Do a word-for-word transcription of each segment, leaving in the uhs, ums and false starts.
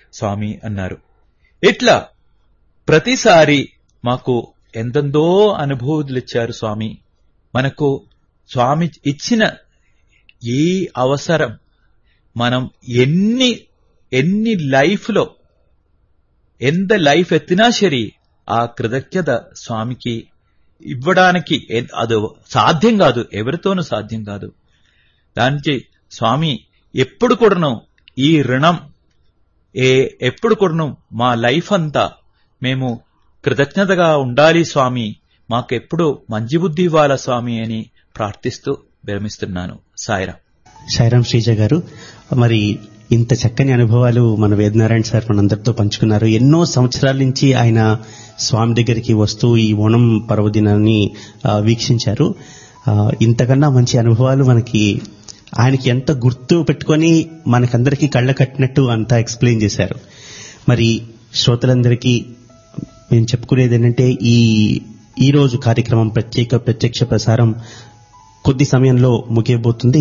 స్వామి అన్నారు. ఇట్లా ప్రతిసారి మాకు ఎందెందో అనుభూతులు ఇచ్చారు స్వామి. మనకు స్వామి ఇచ్చిన ఈ అవసరం మనం ఎన్ని ఎన్ని లైఫ్లో ఎంత లైఫ్ ఎత్తినా సరే ఆ కృతజ్ఞత స్వామికి ఇవ్వడానికి అది సాధ్యం కాదు, ఎవరితోనూ సాధ్యం కాదు. దానికి స్వామి ఎప్పుడు కూడాను ఈ రుణం ఏ ఎప్పుడు కూడాను మా లైఫ్ అంతా మేము కృతజ్ఞతగా ఉండాలి స్వామి, మాకెప్పుడు మంచి బుద్ధి ఇవ్వాలా స్వామి అని ప్రార్థిస్తూ విరమిస్తున్నాను. సాయిరాం. సాయిరాం శ్రీజ గారు, మరి ఇంత చక్కని అనుభవాలు మన వేదనారాయణ సార్ మనందరితో పంచుకున్నారు. ఎన్నో సంవత్సరాల నుంచి ఆయన స్వామి దగ్గరికి వస్తూ ఈ ఓణం పర్వదినాన్ని వీక్షించారు. ఇంతకన్నా మంచి అనుభవాలు మనకి ఆయనకి ఎంత గుర్తు పెట్టుకొని మనకందరికీ కళ్ళ కట్టినట్టు అంతా ఎక్స్ప్లెయిన్ చేశారు. మరి శ్రోతలందరికీ మేము చెప్పుకునేది ఏంటంటే ఈ ఈ రోజు కార్యక్రమం ప్రత్యేక ప్రత్యక్ష ప్రసారం కొద్ది సమయంలో ముగియబోతుంది.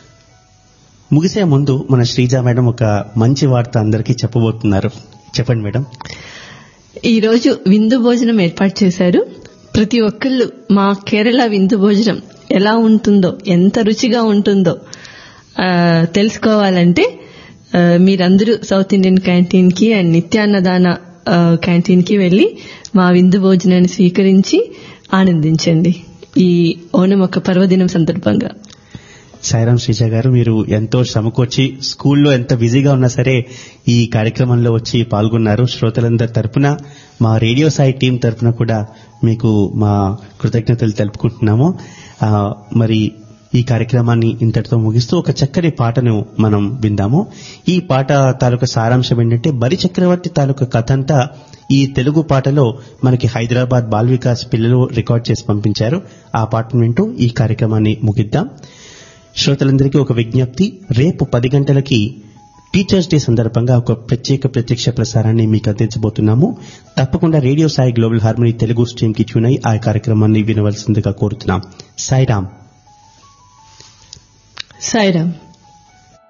ముగిసే ముందు మన శ్రీజ మేడం ఒక మంచి వార్త అందరికీ చెప్పబోతున్నారు. చెప్పండి మేడం. ఈరోజు విందు భోజనం ఏర్పాటు చేశారు. ప్రతి ఒక్కళ్ళు మా కేరళ విందు భోజనం ఎలా ఉంటుందో, ఎంత రుచిగా ఉంటుందో తెలుసుకోవాలంటే మీరందరూ సౌత్ ఇండియన్ క్యాంటీన్ కి అండ్ నిత్యాన్నదాన క్యాంటీన్ కి వెళ్లి మా విందు భోజనాన్ని స్వీకరించి ఆనందించండి ఈ ఓణం ఒక పర్వదినం సందర్భంగా. సాయిరాం శ్రీజ గారు, మీరు ఎంతో శ్రమకొచ్చి స్కూల్లో ఎంత బిజీగా ఉన్నా సరే ఈ కార్యక్రమంలో వచ్చి పాల్గొన్నారు. శ్రోతలందరి తరపున, మా రేడియో సాయి టీం తరపున కూడా మీకు మా కృతజ్ఞతలు తెలుపుకుంటున్నాము. మరి ఈ కార్యక్రమాన్ని ఇంతటితో ముగిస్తూ ఒక చక్కని పాటను మనం విందాము. ఈ పాట తాలూకా సారాంశం ఏంటంటే, బరి చక్రవర్తి తాలూకా కథ అంతా ఈ తెలుగు పాటలో మనకి హైదరాబాద్ బాల్ వికాస్ పిల్లలు రికార్డ్ చేసి పంపించారు. ఆ పాటను వింటూ ఈ కార్యక్రమాన్ని ముగిద్దాం. శ్రోతలందరికీ ఒక విజ్ఞప్తి, రేపు పది గంటలకి టీచర్స్ డే సందర్భంగా ఒక ప్రత్యేక ప్రత్యక్ష ప్రసారాన్ని మీకు అందించబోతున్నాము. తప్పకుండా radio Sai global harmony Telugu stream కి ట్యూన్ అయి ఆ కార్యక్రమాన్ని వినవలసిందిగా కోరుతున్నాం. సాయిరాం. సాయిరాం.